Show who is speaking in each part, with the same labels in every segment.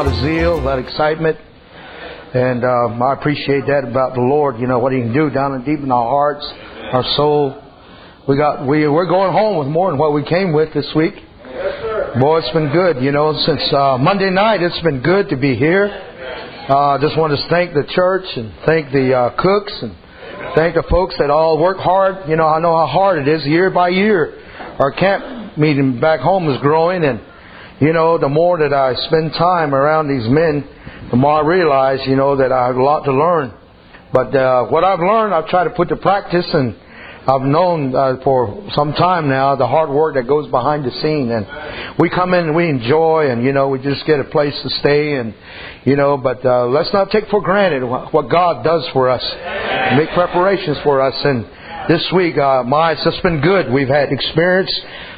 Speaker 1: lot of zeal, a lot of excitement. And I appreciate that about the Lord, you know, what He can do down and deep in our hearts, our soul. We're going home with more than what we came with this week.
Speaker 2: Yes, sir.
Speaker 1: Boy, it's been good, you know, since Monday night. It's been good to be here. Just want to thank the church and thank the cooks and thank the folks that all work hard. You know, I know how hard it is year by year. Our camp meeting back home is growing, and you know, the more that I spend time around these men, the more I realize, you know, that I have a lot to learn. But what I've learned, I've tried to put to practice, and I've known for some time now the hard work that goes behind the scene. And we come in and we enjoy, and, you know, we just get a place to stay, and, you know, but let's not take for granted what God does for us. Make preparations for us. And this week, it's just been good. We've had experience,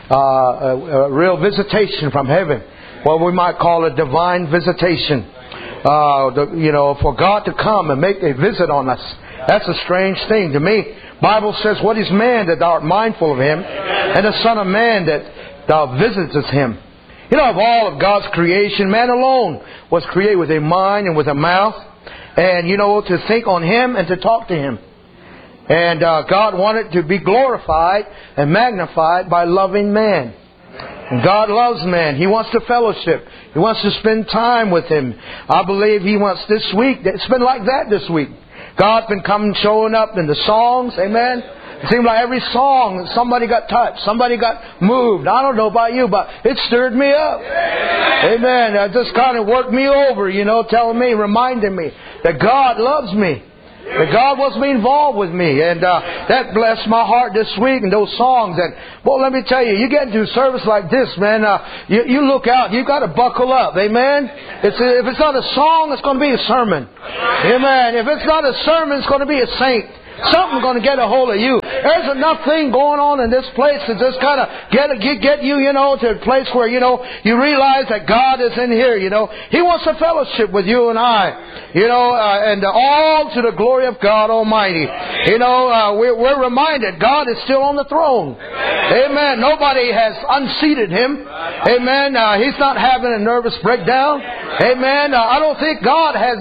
Speaker 1: a real visitation from heaven. What we might call a divine visitation. You know, for God to come and make a visit on us. That's a strange thing to me. Bible says, what is man that thou art mindful of him, and the Son of Man that thou visitest him. You know, of all of God's creation, man alone was created with a mind and with a mouth, and, you know, to think on Him and to talk to Him. And God wanted to be glorified and magnified by loving man. And God loves man. He wants to fellowship. He wants to spend time with Him. I believe He wants this week. It's been like that this week. God's been coming, showing up in the songs. Amen. It seemed like every song, somebody got touched. Somebody got moved. I don't know about you, but it stirred me up. Amen. It just kind of worked me over, you know, telling me, reminding me that God loves me. That God wants to be involved with me. And that blessed my heart this week. And those songs. And, well, let me tell you, you get into a service like this, man, you look out. You've got to buckle up. Amen? If it's not a song, it's going to be a sermon. Amen. If it's not a sermon, it's going to be a saint. Something's going to get a hold of you. There's enough thing going on in this place to just kind of get you, you know, to a place where, you know, you realize that God is in here, you know. He wants to fellowship with you and I, you know, and all to the glory of God Almighty. You know, we're reminded God is still on the throne. Amen. Nobody has unseated Him. Amen. He's not having a nervous breakdown. Amen. I don't think God has,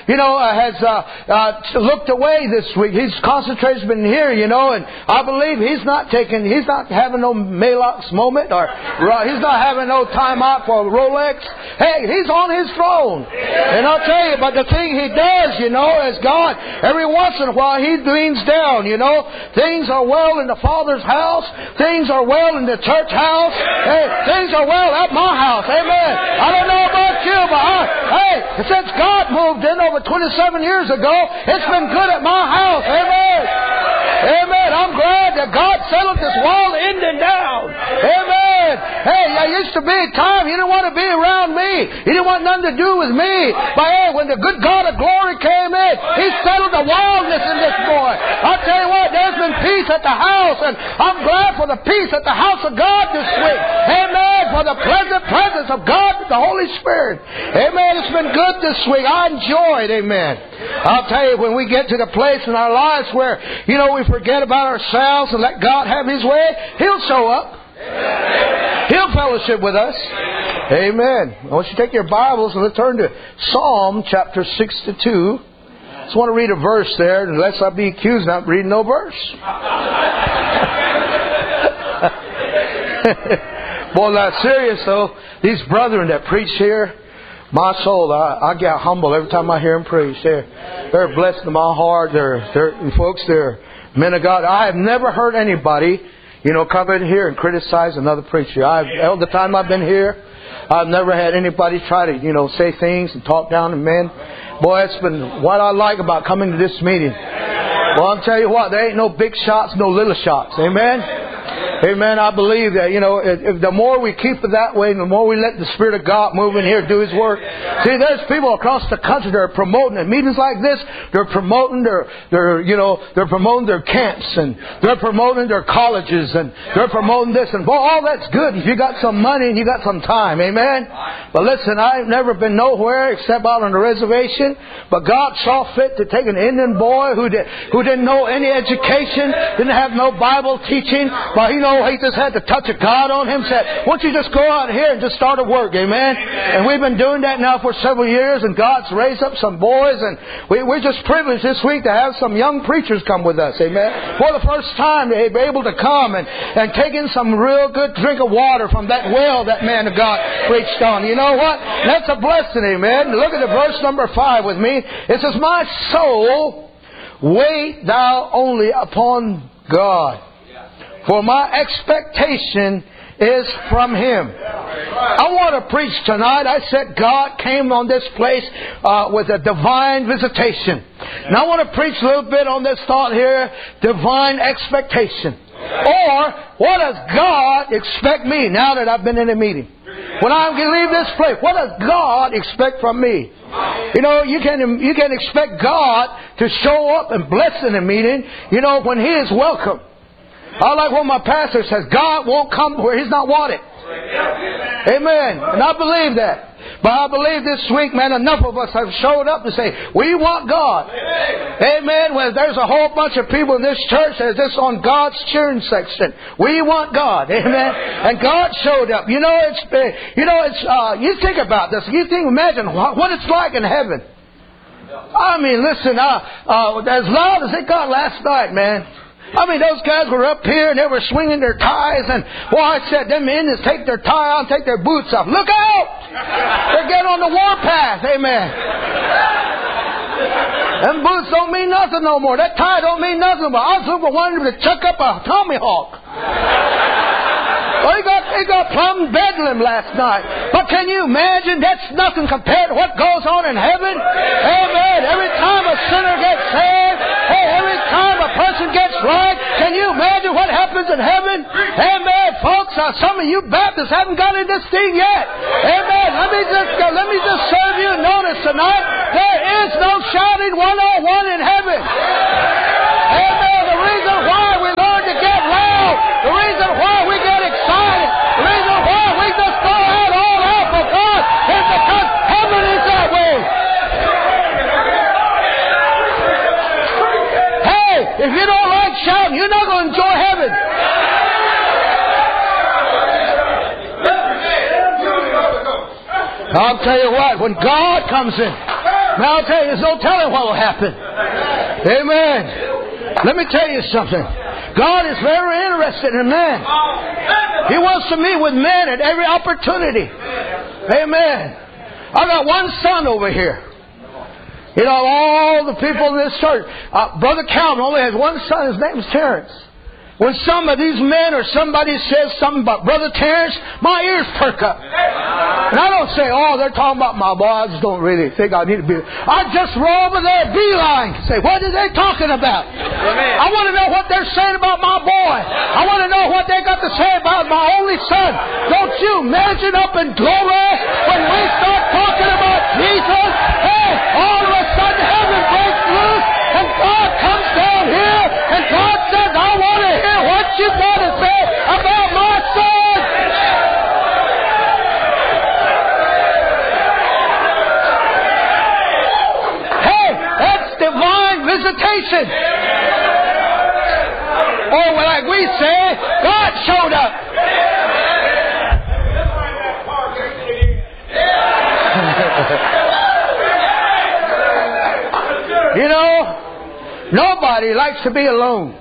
Speaker 1: looked away this week. His concentration's been here, you know, and I believe He's not having no Maalox moment, or He's not having no time out for Rolex. Hey, He's on His throne. And I'll tell you, but the thing He does, you know, is God, every once in a while He leans down, you know. Things are well in the Father's house. Things are well in the church house. Hey, things are well at my house. Amen. I don't know about you, but since God moved in over 27 years ago, it's been good at my house. Amen. Amen. I'm glad that God settled this world ending down. Amen. Hey, there used to be a time you didn't want to be around me. You didn't want nothing to do with me. But hey, when the good God of glory came in, He settled the wildness in this boy. I'll tell you what, there's been peace at the house, and I'm glad for the peace at the house of God this week. Amen. For the pleasant presence of God, the Holy Spirit. Amen. It's been good this week. I enjoyed. Amen. I'll tell you, when we get to the place in our lives where, you know, we forget about ourselves and let God have His way, He'll show up. He'll fellowship with us. Amen. I want you to take your Bibles and let's turn to Psalm chapter 62. I just want to read a verse there, unless I be accused of not reading no verse. Boy, that's serious though. These brethren that preach here, my soul, I get humble every time I hear them preach. They're blessed in my heart. They're men of God. I have never heard anybody, you know, come in here and criticize another preacher. All the time I've been here, I've never had anybody try to, you know, say things and talk down to men. Boy, it's been what I like about coming to this meeting. Well, I'll tell you what, there ain't no big shots, no little shots. Amen. Amen. I believe that, you know, if the more we keep it that way, the more we let the Spirit of God move in here, do His work. See, there's people across the country that are promoting at meetings like this. They're promoting they're promoting their camps, and they're promoting their colleges, and they're promoting this, and boy, all that's good if you got some money and you got some time. Amen. But listen, I've never been nowhere except out on the reservation. But God saw fit to take an Indian boy who didn't know any education, didn't have no Bible teaching, but you know, know, he just had the touch of God on him. Said, why don't you just go out here and just start a work, amen? And we've been doing that now for several years, and God's raised up some boys, and we're just privileged this week to have some young preachers come with us, amen? For the first time, they'll be able to come and take in some real good drink of water from that well that man of God preached on. You know what? That's a blessing, amen? Look at the verse number 5 with me. It says, my soul, wait thou only upon God, for my expectation is from Him. I want to preach tonight. I said God came on this place with a divine visitation. And I want to preach a little bit on this thought here, divine expectation. Or, what does God expect me now that I've been in a meeting? When I leave this place, what does God expect from me? You know, you can expect God to show up and bless in a meeting, you know, when He is welcome. I like what my pastor says, God won't come where He's not wanted. Amen. And I believe that. But I believe this week, man, enough of us have showed up to say, we want God. Amen. Well, there's a whole bunch of people in this church that's just on God's cheering section. We want God. Amen. And God showed up. You think about this. Imagine what it's like in heaven. I mean, listen, as loud as it got last night, man. I mean, those guys were up here and they were swinging their ties, and boy, I said, them Indians take their tie out and take their boots off. Look out! They're getting on the warpath. Amen. Them boots don't mean nothing no more. That tie don't mean nothing. But I was looking for one to chuck up a tomahawk. Well, he got plumb bedlam last night. But can you imagine? That's nothing compared to what goes on in heaven. Amen. Every time a sinner gets saved, every time a person gets right, can you imagine what happens in heaven? Amen, folks. Some of you Baptists haven't got in this thing yet. Amen. Let me just serve you notice tonight. There is no shouting 101 in heaven. Amen. The reason why we learn to get loud, the reason why we get excited, the reason why we just go out all out for God is because heaven is that way. Hey, if you don't like shouting, you're not going to enjoy heaven. I'll tell you what, when God comes in, now I'll tell you, there's no telling what will happen. Amen. Let me tell you something. God is very interested in man. He wants to meet with men at every opportunity. Amen. I got one son over here. You know, all the people in this church. Brother Calvin only has one son. His name is Terrence. When some of these men or somebody says something about Brother Terrence, my ears perk up. And I don't say, oh, they're talking about my boy. I just don't really think I need to be. I just roll over there, beeline, say, what are they talking about? I want to know what they're saying about my boy. I want to know what they got to say about my only son. Don't you imagine up in glory when we start talking about Jesus? Hey, all of a sudden heaven breaks loose and God comes down here and God says, I want to hear what you got to say about my son. Hey, that's divine visitation. Or like we say, God showed up. You know, nobody likes to be alone.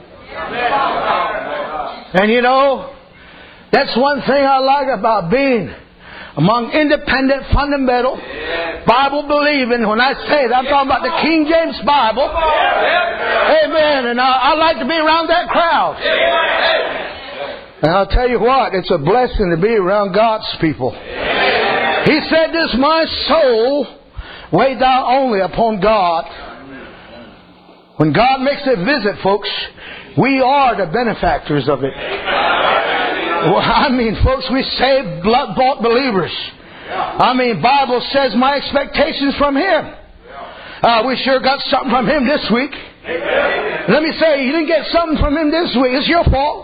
Speaker 1: And you know, that's one thing I like about being among independent, fundamental, Bible-believing. When I say that, I'm talking about the King James Bible. Amen. And I like to be around that crowd. And I'll tell you what, it's a blessing to be around God's people. He said this, my soul, wait thou only upon God. When God makes a visit, folks, we are the benefactors of it. Well, I mean, folks, we saved, blood-bought believers. I mean, Bible says my expectations from Him. We sure got something from Him this week. Let me say, you didn't get something from Him this week. It's your fault.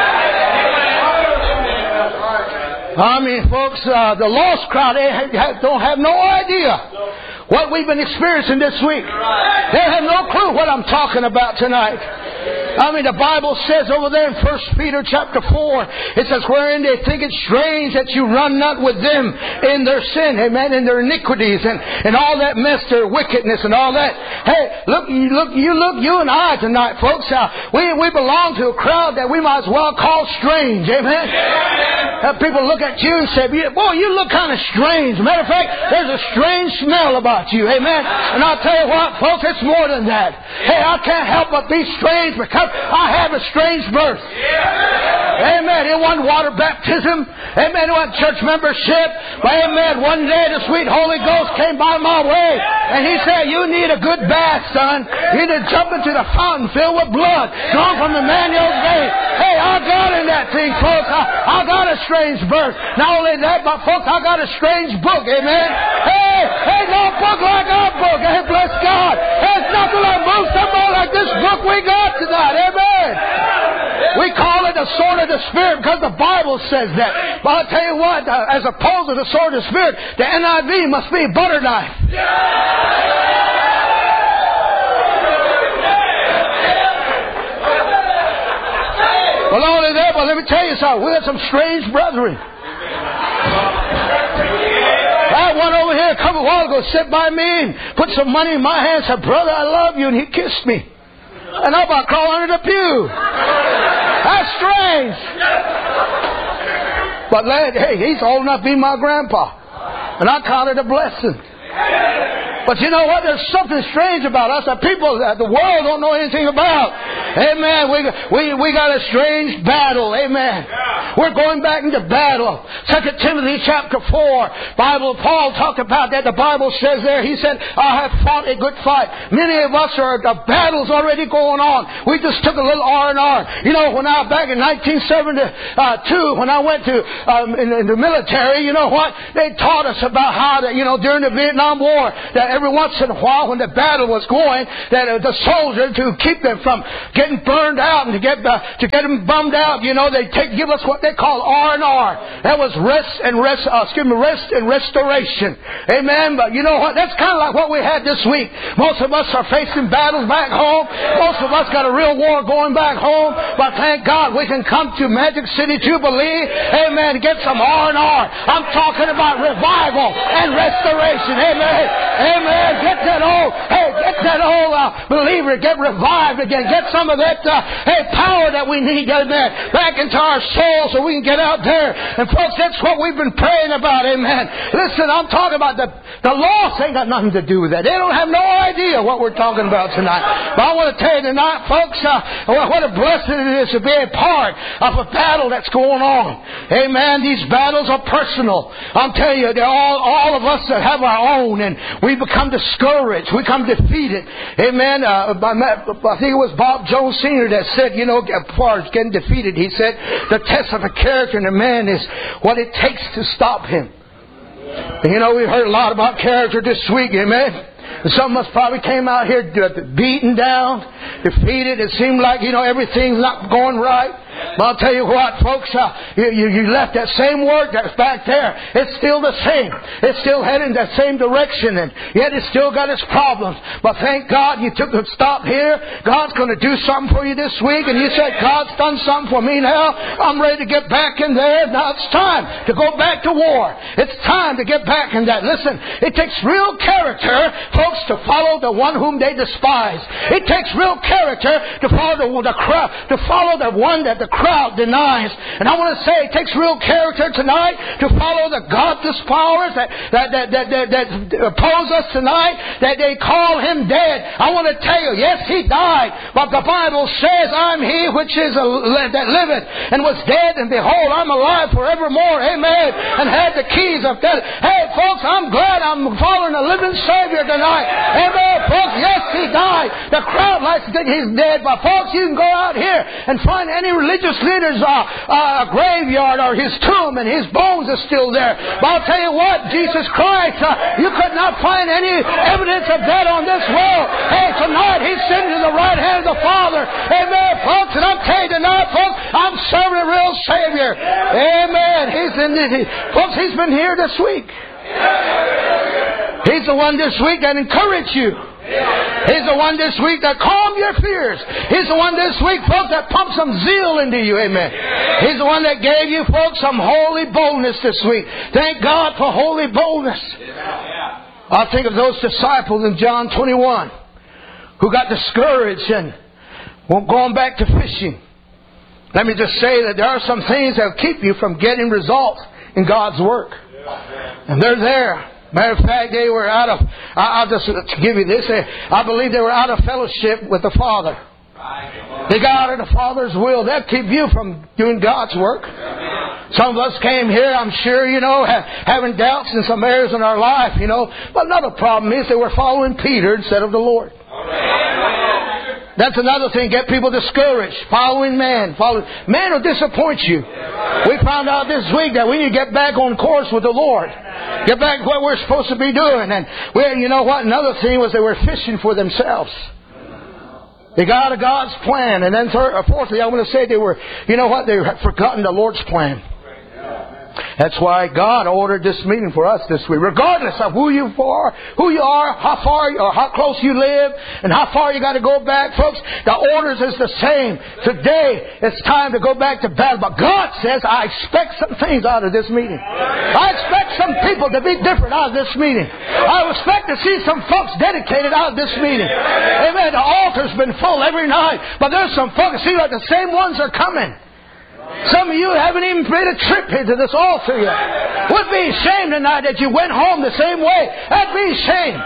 Speaker 1: I mean, folks, the lost crowd, they don't have no idea what we've been experiencing this week. They have no clue what I'm talking about tonight. I mean, the Bible says over there in 1 Peter chapter 4, it says, wherein they think it strange that you run not with them in their sin, amen, in their iniquities and all that mess, their wickedness and all that. Hey, you and I tonight, folks, we belong to a crowd that we might as well call strange, amen. People look at you and say, boy, you look kind of strange. Matter of fact, there's a strange smell about you, amen. And I'll tell you what, folks, it's more than that. Hey, I can't help but be strange because I have a strange birth. Amen. It wasn't water baptism. Amen. It wasn't church membership. But amen. One day the sweet Holy Ghost came by my way and He said, you need a good bath, son. You need to jump into the fountain filled with blood drawn from Emmanuel's vein. Hey, I got in that thing, folks. I got a strange birth. Not only that, but folks, I got a strange book. Amen. Hey, no book like our book. Hey, bless God. There's nothing like most somebody like this book we got tonight. Amen. We call it the sword of the Spirit because the Bible says that. But I'll tell you what, as opposed to the sword of the Spirit, the NIV must be a butter knife. Well, not only that, but let me tell you something. We got some strange brethren. I had one over here a couple of while ago sit by me and put some money in my hand and said, brother, I love you. And he kissed me. And I'm about to crawl under the pew. That's strange. But lad, hey, he's old enough to be my grandpa. And I count it a blessing. But you know what? There's something strange about us that people, that the world don't know anything about. Amen. We got a strange battle. Amen. We're going back into battle. 2 Timothy chapter 4. Paul talked about that. The Bible says there, he said, I have fought a good fight. Many of us the battle's already going on. We just took a little R&R. You know, when I, back in 1972, when I went to, in the military, you know what? They taught us about how that, you know, during the Vietnam War, that every once in a while when the battle was going, that the soldiers, to keep them from getting burned out and to get them bummed out, you know, they give us what they call R&R. That was rest and restoration. Amen. But you know what? That's kind of like what we had this week. Most of us are facing battles back home. Most of us got a real war going back home. But thank God we can come to Magic City Jubilee. Amen. Get some R&R. I'm talking about revival and restoration. Amen. Amen. Get that old believer, get revived again. Get some of that power that we need, amen, back into our souls so we can get out there. And folks, that's what we've been praying about, amen. Listen, I'm talking about the lost ain't got nothing to do with that. They don't have no idea what we're talking about tonight. But I want to tell you tonight, folks, what a blessing it is to be a part of a battle that's going on. Amen. These battles are personal. I'm telling you, they're all of us that have our own, and we become discouraged. We become defeated. Amen. I think it was Bob Jones Sr. that said, you know, as far as getting defeated, he said, the test of a character in a man is what it takes to stop him. And you know, we've heard a lot about character this week, amen. And some of us probably came out here beaten down, defeated. It seemed like, you know, everything's not going right. But I'll tell you what, folks, you left that same work that's back there. It's still the same. It's still heading that same direction, and yet it's still got its problems. But thank God you took a stop here. God's going to do something for you this week, and you said, God's done something for me now. I'm ready to get back in there. Now it's time to go back to war. It's time to get back in that. Listen, it takes real character, folks, to follow the one whom they despise. It takes real character to follow the crowd, to follow the one that the crowd denies. And I want to say it takes real character tonight to follow the godless powers that oppose us tonight, that they call him dead. I want to tell you, yes, he died, but the Bible says, I'm he which is that liveth and was dead, and behold, I'm alive forevermore. Amen. And had the keys of death. Hey, folks, I'm glad I'm following a living Savior tonight. Amen. Folks, yes, he died. The crowd likes to think he's dead, but folks, you can go out here and find any religious leader's graveyard or his tomb, and his bones are still there. But I'll tell you what, Jesus Christ, you could not find any evidence of that on this world. Hey, tonight he's sitting to the right hand of the Father. Amen, folks. And I'm telling you tonight, folks, I'm serving a real Savior. Amen. Folks, he's been here this week. He's the one this week that encouraged you. He's the one this week that calmed your fears. He's the one this week, folks, that pumped some zeal into you. Amen. He's the one that gave you, folks, some holy boldness this week. Thank God for holy boldness. I think of those disciples in John 21 who got discouraged and were going back to fishing. Let me just say that there are some things that will keep you from getting results in God's work. And they're there. Matter of fact, they were out of, I'll just give you this, I believe they were out of fellowship with the Father. They got out of the Father's will. That'll keep you from doing God's work. Some of us came here, I'm sure, having doubts in some areas in our life, But another problem is they were following Peter instead of the Lord. That's another thing. Get people discouraged. Following man. Man will disappoint you. We found out this week that we need to get back on course with the Lord. Get back to what we're supposed to be doing. And you know what? Another thing was they were fishing for themselves. They got out of God's plan. And then fourthly, I want to say they were, they had forgotten the Lord's plan. That's why God ordered this meeting for us this week. Regardless of who you are, how far or how close you live, and how far you got to go back, folks, the orders is the same. Today, it's time to go back to battle. But God says, I expect some things out of this meeting. I expect some people to be different out of this meeting. I expect to see some folks dedicated out of this meeting. Amen. The altar's been full every night, but there's some folks, see, like the same ones are coming. Some of you haven't even made a trip here to this altar yet. Would be ashamed tonight that you went home the same way. That'd be a shame.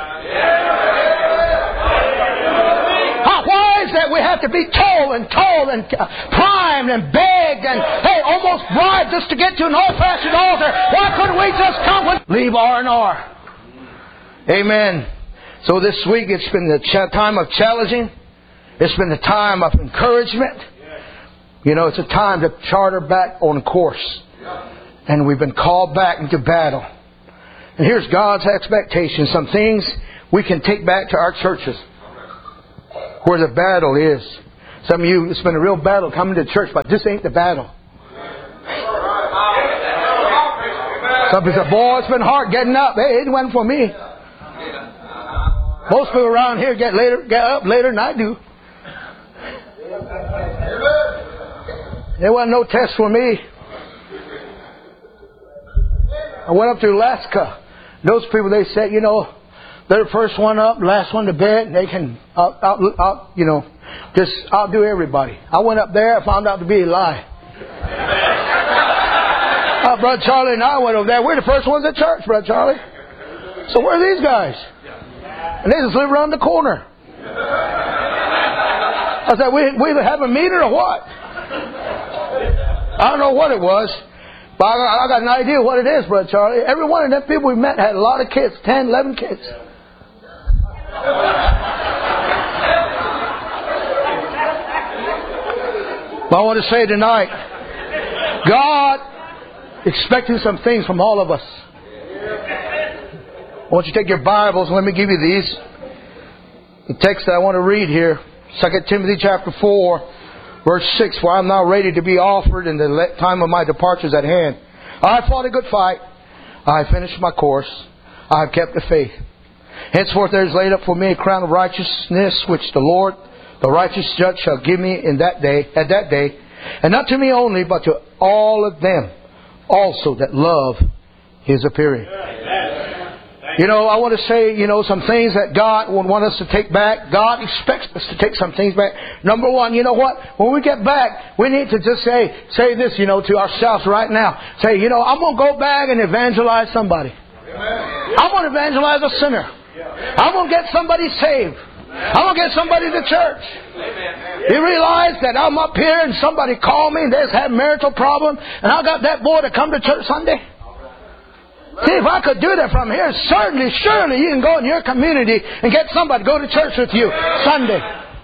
Speaker 1: Why is that we have to be told and primed and begged and almost bribed just to get to an old-fashioned altar? Why couldn't we just come and leave R&R? Amen. So this week it's been the time of challenging. It's been the time of encouragement. It's a time to charter back on course. And we've been called back into battle. And here's God's expectation. Some things we can take back to our churches where the battle is. Some of you, it's been a real battle coming to church, but this ain't the battle. Some people say, boy, it's been hard getting up. Hey, it wasn't for me. Most people around here get up later than I do. There wasn't no test for me. I went up to Alaska. Those people, they said, they're the first one up, last one to bed. And they can, outdo everybody. I went up there. I found out to be a lie. Brother Charlie and I went over there. We're the first ones at church, Brother Charlie. So where are these guys? And they just live around the corner. I said, we have a meeting or what? I don't know what it was, but I got an idea what it is, Brother Charlie. Every one of them people we met had a lot of kids, 10, 11 kids. But I want to say tonight, God expecting some things from all of us. I want you to take your Bibles and let me give you these. The text that I want to read here, 2 Timothy chapter 4. Verse 6, for I am now ready to be offered, and the time of my departure is at hand. I have fought a good fight. I have finished my course. I have kept the faith. Henceforth there is laid up for me a crown of righteousness, which the Lord, the righteous judge, shall give me at that day, and not to me only, but to all of them also that love His appearing. I want to say, some things that God would want us to take back. God expects us to take some things back. Number one, you know what? When we get back, we need to just say this, to ourselves right now. Say, I'm going to go back and evangelize somebody. I'm going to evangelize a sinner. I'm going to get somebody saved. I'm going to get somebody to church. You realize that I'm up here and somebody called me and they've had a marital problem and I got that boy to come to church Sunday? See, if I could do that from here, surely you can go in your community and get somebody to go to church with you Sunday.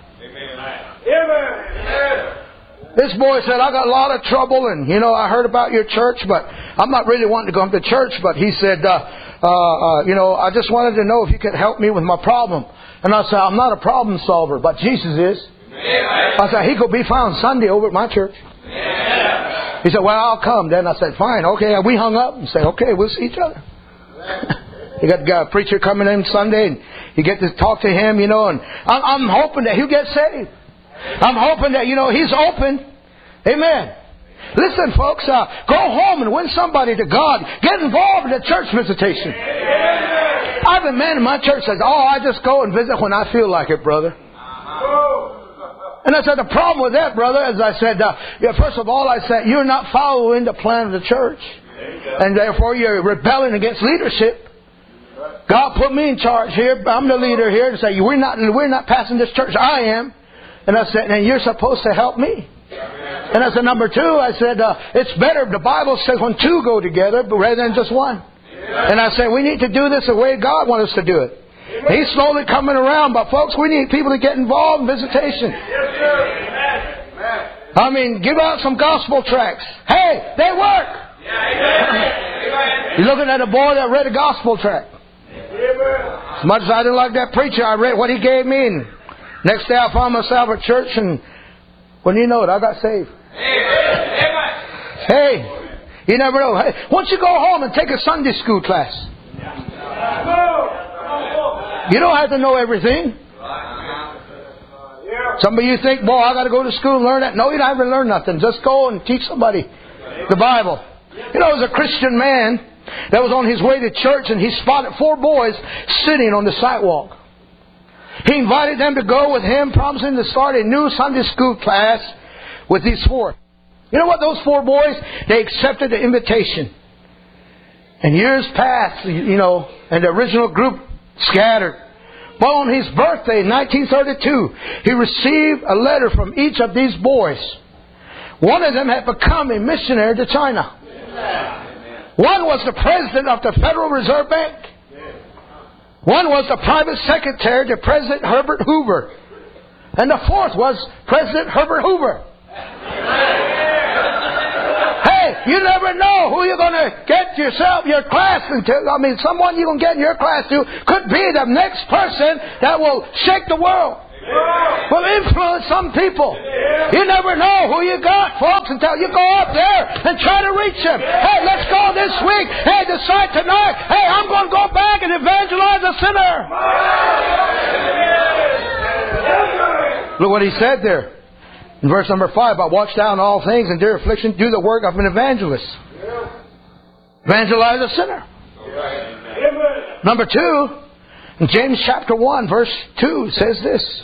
Speaker 1: This boy said, I got a lot of trouble and, I heard about your church, but I'm not really wanting to come to church. But he said, I just wanted to know if you could help me with my problem. And I said, I'm not a problem solver, but Jesus is. I said, He could be found Sunday over at my church. He said, well, I'll come. Then I said, fine, okay. And we hung up and said, okay, we'll see each other. You got a preacher coming in Sunday, and You get to talk to him, you know, and I'm hoping that he'll get saved. I'm hoping that, you know, he's open. Amen. Listen, folks, go home and win somebody to God. Get involved in the church visitation. I have a man in my church says, I just go and visit when I feel like it, brother. And I said, the problem with that, brother, as I said, first of all, I said, you're not following the plan of the church. And therefore, you're rebelling against leadership. God put me in charge here. I'm the leader here to say, we're not passing this church. I am. And I said, and you're supposed to help me. And I said, number two, I said, it's better. The Bible says when two go together, but rather than just one. And I said, we need to do this the way God wants us to do it. He's slowly coming around, but folks, we need people to get involved in visitation. I mean, give out some gospel tracts. Hey, they work. You're looking at a boy that read a gospel tract. As much as I didn't like that preacher, I read what he gave me. And next day I found myself at church, and when you know it, I got saved. Hey, you never know. Hey, why don't you go home and take a Sunday school class? You don't have to know everything. Some of you think, boy, I got to go to school and learn that. No, you don't have to learn nothing. Just go and teach somebody the Bible. You know, there's a Christian man that was on his way to church, and he spotted 4 boys sitting on the sidewalk. He invited them to go with him, promising to start a new Sunday school class with these 4. You know what? Those 4 boys, they accepted the invitation. And years passed, you know, and the original group scattered. But on his birthday in 1932, he received a letter from each of these boys. One of them had become a missionary to China. One was the president of the Federal Reserve Bank. One was the private secretary to President Herbert Hoover. And the 4th was President Herbert Hoover. Hey, you never know who you're going to get yourself, your class into. I mean, someone you're going to get in your class to could be the next person that will shake the world. Will influence some people. You never know who you got, folks, until you go up there and try to reach them. Hey, let's go this week. Hey, decide tonight. Hey, I'm going to go back and evangelize a sinner. Look what he said there. In verse number 5, I watch down all things, endure affliction, do the work of an evangelist. Evangelize a sinner. Number 2, in James chapter 1, verse 2 says this.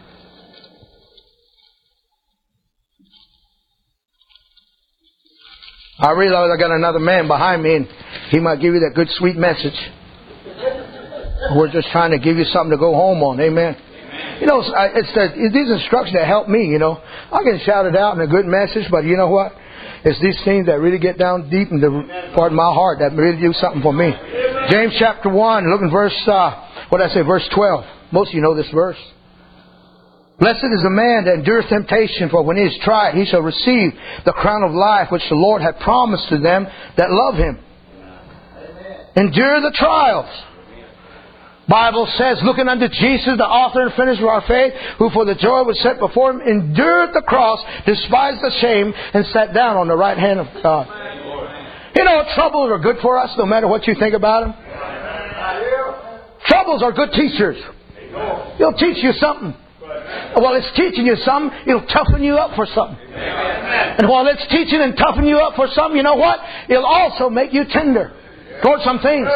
Speaker 1: I realize I got another man behind me, and he might give you that good, sweet message. We're just trying to give you something to go home on. Amen. You know, it's these instructions that help me, you know. I can shout it out in a good message, but you know what? It's these things that really get down deep in the part of my heart that really do something for me. James chapter 1, look in verse, verse 12. Most of you know this verse. Blessed is the man that endures temptation, for when he is tried, he shall receive the crown of life which the Lord hath promised to them that love him. Endure the trials. Bible says, looking unto Jesus, the author and finisher of our faith, who for the joy was set before him, endured the cross, despised the shame, and sat down on the right hand of God. You know, troubles are good for us, no matter what you think about them. Troubles are good teachers. They'll teach you something. While it's teaching you something, it'll toughen you up for something. And while it's teaching and toughening you up for something, you know what? It'll also make you tender towards some things.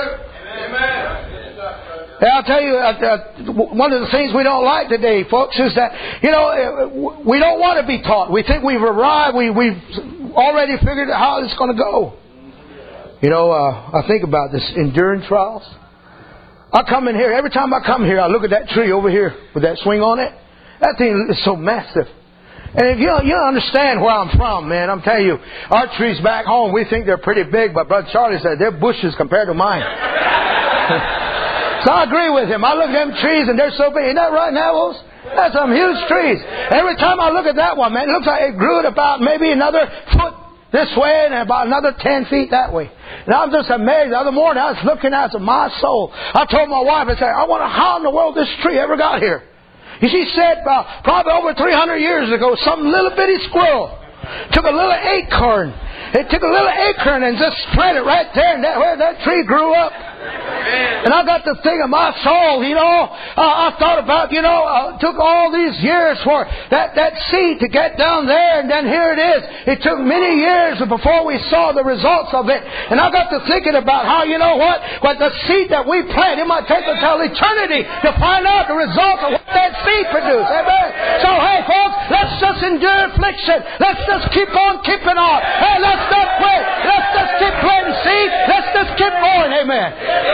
Speaker 1: I'll tell you, one of the things we don't like today, folks, is that, you know, we don't want to be taught. We think we've arrived. We've already figured out how it's going to go. You know, I think about this, enduring trials. I come in here, every time I come here, I look at that tree over here with that swing on it. That thing is so massive. And if you don't understand where I'm from, man, I'm telling you, our trees back home, we think they're pretty big, but Brother Charlie said they're bushes compared to mine. So I agree with him. I look at them trees and they're so big. Isn't that right, Navels? That's some huge trees. Every time I look at that one, man, it looks like it grew at about maybe another foot this way and about another 10 feet that way. And I'm just amazed. The other morning I was looking out of my soul. I told my wife, I said, I wonder how in the world this tree ever got here. And she said probably over 300 years ago, some little bitty squirrel took a little acorn They took a little acorn and just planted right there, and where that tree grew up. And I got to think of my soul, I thought about, took all these years for that seed to get down there, and then here it is. It took many years before we saw the results of it. And I got to thinking about how, but the seed that we plant, it might take until eternity to find out the results of what that seed produced. Amen. So, hey, folks, let's just endure affliction. Let's just keep on keeping on. Hey, let's not quit. Let's just keep planting seed. Let's just keep going. Amen.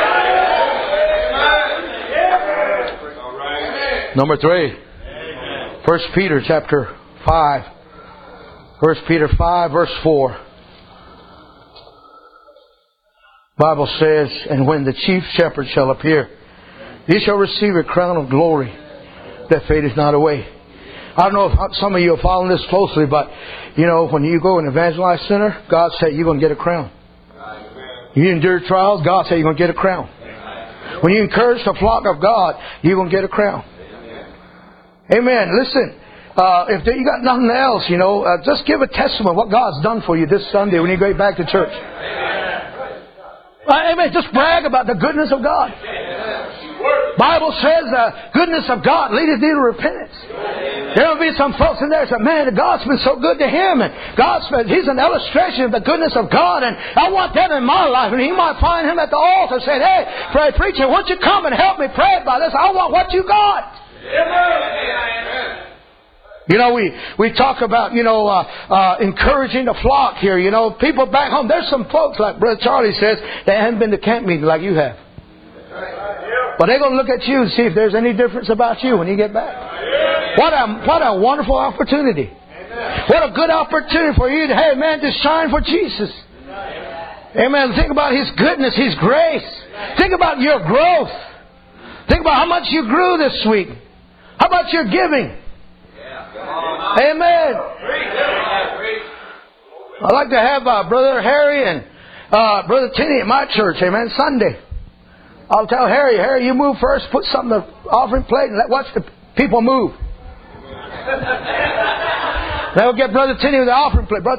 Speaker 1: Number 3. 1 Peter chapter 5. 1 Peter 5 verse 4. Bible says, and when the chief shepherd shall appear, he shall receive a crown of glory that fadeth not away. I don't know if some of you are following this closely, but when you go and evangelize center, God said you're going to get a crown. You endure trials, God said you're going to get a crown. When you encourage the flock of God, you're going to get a crown. Amen. Listen, if you got nothing else, just give a testimony of what God's done for you this Sunday when you go back to church. Amen. Just brag about the goodness of God. Bible says the goodness of God leadeth thee to repentance. There will be some folks in there that say, man, God's been so good to him. And He's an illustration of the goodness of God. And I want that in my life. And he might find him at the altar saying, hey, preacher, won't you come and help me pray about this? I want what you got. We talk about, encouraging the flock here. People back home. There's some folks, like Brother Charlie says, that haven't been to camp meeting like you have. But they're going to look at you and see if there's any difference about you when you get back. What a wonderful opportunity. What a good opportunity for you to, hey man, to shine for Jesus. Amen. Think about His goodness, His grace. Think about your growth. Think about how much you grew this week. How about your giving? Amen. I'd like to have Brother Harry and Brother Tinney at my church. Amen. Sunday. I'll tell Harry, you move first, put something on the offering plate, and watch the people move. Then we'll get Brother Tinney with the offering plate. Brother